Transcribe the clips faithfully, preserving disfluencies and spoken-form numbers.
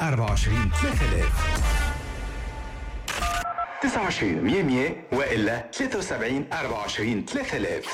أربعة وعشرين ثلاثة آلاف. تسعة وعشرين مية مية وإلا ثلاثة وسبعين أربعة وعشرين ثلاثة آلاف.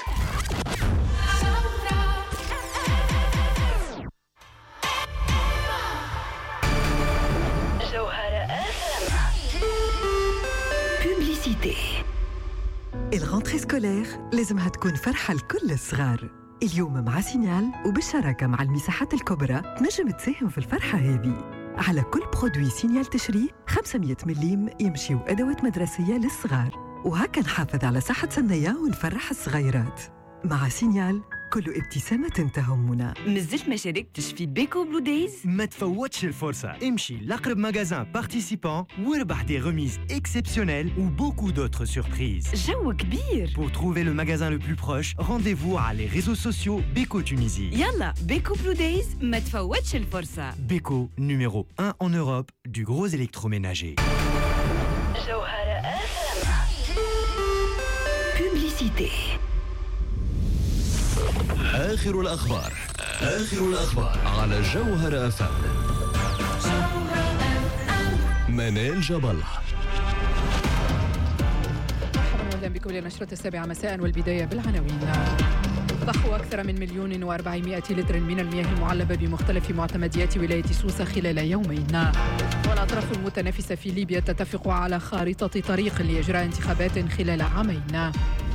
الغنطري سكولير لازمها تكون فرحة لكل الصغار. اليوم مع سينيال وبالشراكة مع المساحات الكبرى تنجم تساهم في الفرحة هذه. على كل برودوي سينيال تشري خمسمية مليم يمشيو أدوات مدرسية للصغار، وهكا نحافظ على صحة سنية ونفرح الصغيرات. مع سينيال كل ابتسامة تهمنا. مازلت ما شاركتش في بيكو بلو دايز؟ ما تفوتش الفرصة، امشي لأقرب مغازان بارتيسيبان واربح des remises exceptionnelles ou beaucoup d'autres surprises. جو كبير. Pour trouver le magasin le plus proche, rendez-vous à les réseaux sociaux Beko Tunisie. يلا بيكو بلو دايز ما تفوتش الفرصة. Beko, numéro un en Europe du gros électroménager. جوهرة أف أم. Publicité. آخر الأخبار آخر الأخبار على جوهرة أف أم. منال جبل. مرحبا واهلا بكم لنشرة السابعة مساء، والبداية بالعناوين. ضخوا أكثر من مليون وأربعمائة لتر من المياه المعلبة بمختلف معتمديات ولاية سوسة خلال يومين. والأطراف المتنافسة في ليبيا تتفق على خارطة طريق لإجراء انتخابات خلال عامين.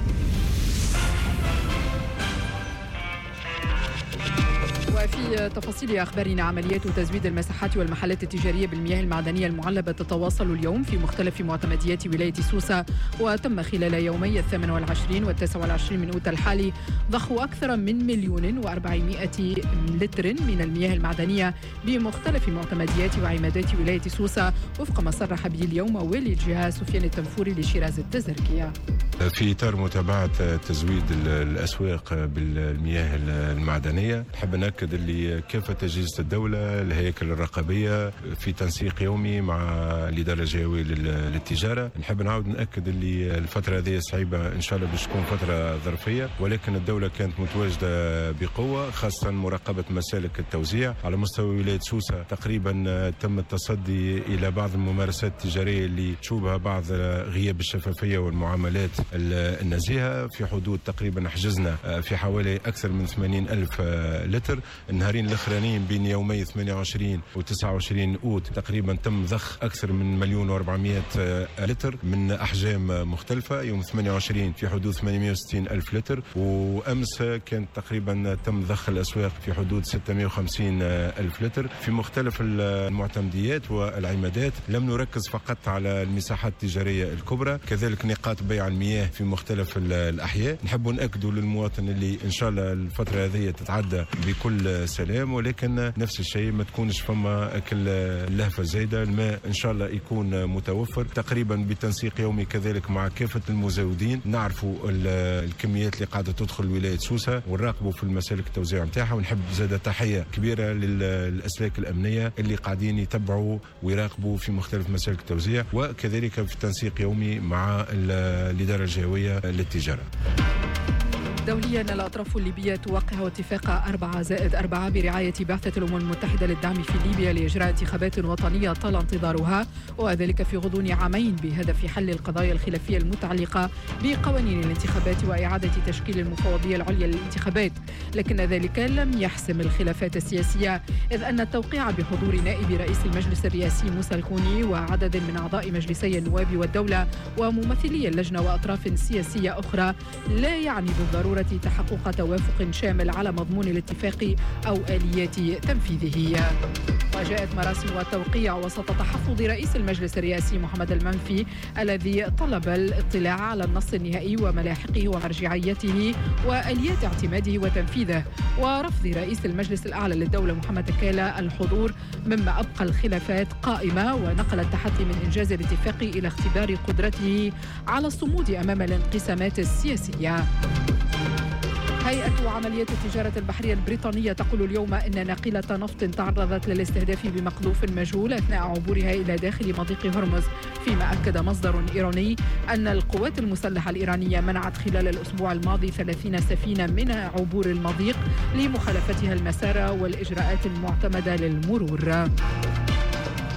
وفي تفاصيل أخبارنا، عمليات تزويد المساحات والمحلات التجارية بالمياه المعدنية المعلبة تتواصل اليوم في مختلف معتمديات ولاية سوسة، وتم خلال يومي الثامن والعشرين والتاسع والعشرين من أوت الحالي ضخ أكثر من مليون وأربعمائة لتر من المياه المعدنية بمختلف معتمديات وعمادات ولاية سوسة، وفق ما صرح به اليوم والي الجهة سفيان التنفوري لشيراز التزركية. في إطار متابعة تزويد الأسواق بالمياه المعدنية، نحب نأكد اللي كافة أجهزة الدولة الهياكل الرقابية في تنسيق يومي مع الإدارة الجهوية للتجارة. نحب نعاود نأكد اللي الفترة هذه صعيبة إن شاء الله باش تكون فترة ظرفية، ولكن الدولة كانت متواجدة بقوة، خاصة مراقبة مسالك التوزيع على مستوى ولاية سوسة. تقريبا تم التصدي إلى بعض الممارسات التجارية اللي تشوبها بعض غياب الشفافية والمعاملات النزيهة. في حدود تقريبا حجزنا في حوالي أكثر من ثمانين ألف لتر. النهارين الأخرانيين بين يومي ثمانية وعشرين وتسعة وعشرين أوت تقريبا تم ضخ أكثر من مليون وأربعمائة لتر من أحجام مختلفة. يوم ثمانية وعشرين في حدود ثمانمائة وستين ألف لتر، وأمس كانت تقريبا تم ضخ الأسواق في حدود ستمائة وخمسين ألف لتر في مختلف المعتمديات والعمادات. لم نركز فقط على المساحات التجارية الكبرى، كذلك نقاط بيع المياه في مختلف الأحياء. نحب نأكدوا للمواطن اللي إن شاء الله الفترة هذه تتعدى بكل سلام، ولكن نفس الشيء ما تكونش فما أكل اللهفة زايدة. الماء إن شاء الله يكون متوفر تقريبا بتنسيق يومي كذلك مع كافة المزودين. نعرفوا الكميات اللي قاعدة تدخل ولاية سوسة ونراقبوا في المسالك التوزيع متاعها. ونحب زادة تحية كبيرة للأسلاك الأمنية اللي قاعدين يتبعوا ويراقبوا في مختلف مسالك التوزيع، وكذلك في تنسيق يومي مع الإدارة الجهوية للتجارة. دوليا، الأطراف الليبية توقع اتفاق أربعة زائد أربعة برعاية بعثة الأمم المتحدة للدعم في ليبيا لإجراء انتخابات وطنية طال انتظارها، وذلك في غضون عامين بهدف حل القضايا الخلافية المتعلقة بقوانين الانتخابات وإعادة تشكيل المفوضية العليا للانتخابات. لكن ذلك لم يحسم الخلافات السياسية، إذ أن التوقيع بحضور نائب رئيس المجلس الرئاسي موسى الكوني وعدد من أعضاء مجلسي النواب والدولة وممثلي اللجنة وأطراف سياسية أخرى لا يعني بالضرورة تحقق توافق شامل على مضمون الاتفاق أو آليات تنفيذه. وجاءت مراسم التوقيع وسط تحفظ رئيس المجلس الرئاسي محمد المنفي الذي طلب الاطلاع على النص النهائي وملاحقه ومرجعيته وآليات اعتماده وتنفيذه، ورفض رئيس المجلس الأعلى للدولة محمد كالا الحضور، مما أبقى الخلافات قائمة ونقل التحدي من إنجاز الاتفاق إلى اختبار قدرته على الصمود أمام الانقسامات السياسية. هيئة عمليات التجارة البحرية البريطانية تقول اليوم إن ناقلة نفط تعرضت للاستهداف بمقذوف مجهول أثناء عبورها إلى داخل مضيق هرمز، فيما أكد مصدر إيراني أن القوات المسلحة الإيرانية منعت خلال الأسبوع الماضي ثلاثين سفينة من عبور المضيق لمخالفتها المسار والإجراءات المعتمدة للمرور.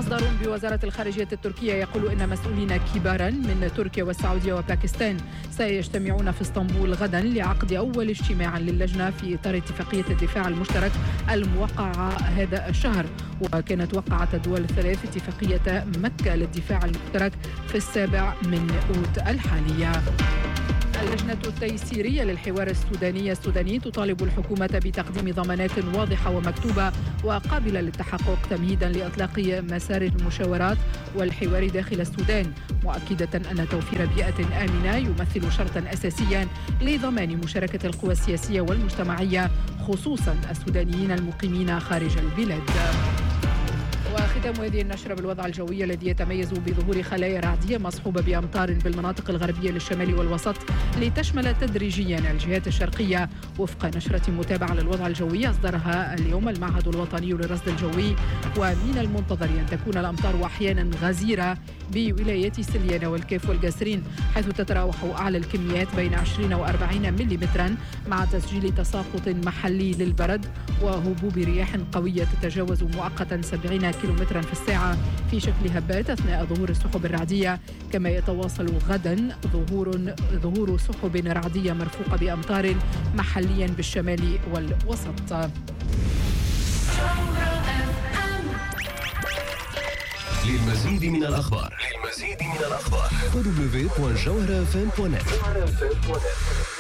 مصدر بوزارة الخارجية التركية يقول إن مسؤولين كبارا من تركيا والسعودية وباكستان سيجتمعون في اسطنبول غدا لعقد أول اجتماع للجنة في إطار اتفاقية الدفاع المشترك الموقعة هذا الشهر. وكانت وقعت الدول الثلاث اتفاقية مكة للدفاع المشترك في السابع من أوت الحالية. اللجنة التيسيرية للحوار السوداني السوداني تطالب الحكومة بتقديم ضمانات واضحة ومكتوبة وقابلة للتحقق تمهيدا لإطلاق مسار المشاورات والحوار داخل السودان، مؤكدة أن توفير بيئة آمنة يمثل شرطا أساسيا لضمان مشاركة القوى السياسية والمجتمعية خصوصا السودانيين المقيمين خارج البلاد. وختام هذه النشرة بالوضع الجوي الذي يتميز بظهور خلايا رعدية مصحوبة بأمطار بالمناطق الغربية للشمال والوسط لتشمل تدريجيا الجهات الشرقية وفق نشرة متابعة للوضع الجوي أصدرها اليوم المعهد الوطني للرصد الجوي. ومن المنتظر أن تكون الأمطار أحيانا غزيرة بولايات سليانة والكيف والقصرين، حيث تتراوح أعلى الكميات بين عشرين وأربعين مليمترا مع تسجيل تساقط محلي للبرد وهبوب رياح قوية تتجاوز مؤقتا سبعين كيلومترا في الساعة في شكل هبات أثناء ظهور السحب الرعدية. كما يتواصل غدا ظهور ظهور سحب رعدية مرفوقة بأمطار محليا بالشمال والوسط. للمزيد من الأخبار للمزيد من الأخبار دبليو دبليو دوت جوهرة إف إم دوت نت.